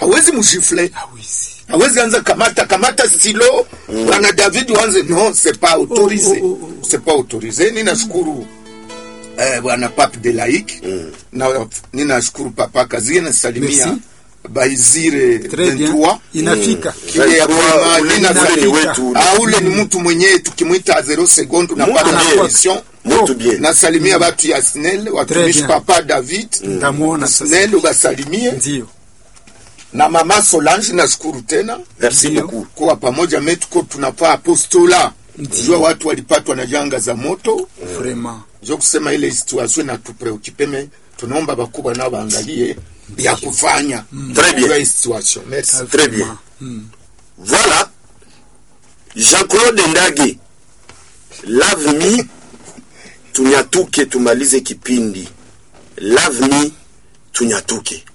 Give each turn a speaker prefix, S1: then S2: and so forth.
S1: hawezi mshifle,
S2: hawezi.
S1: hawezi anza kamata silo bwana David wanze, non c'est pas autorisé, c'est pas autorisé. Ninashukuru bwana Pape de Laik na ninashukuru papa Kazi na salimia Baizire 23
S2: inafika
S1: kile ya kwa ninafika ule ni mtu mwenyewe tukimwita 0 seconde na pata position
S3: Muito bien.
S1: na salimia watu ya SNEL watumishi papa David
S2: ndamuona
S1: SNEL ubasalimie
S2: ndio
S1: na mama Solange nashukuru tena
S3: Merci beaucoup.
S1: kwa pamoja metuko tunafaa apostola ndio watu walipatwa na janga za moto
S2: vraiment
S1: ndio kusema ile situation na tupreoccupeme tunaomba bakubwa nao baangalie ya kufanya
S3: Très bien.
S1: situation. Merci.
S3: Très bien. Voilà. Jean-Claude Ndage. Love me tunyatuke tumalize kipindi. Love me tunyatuke.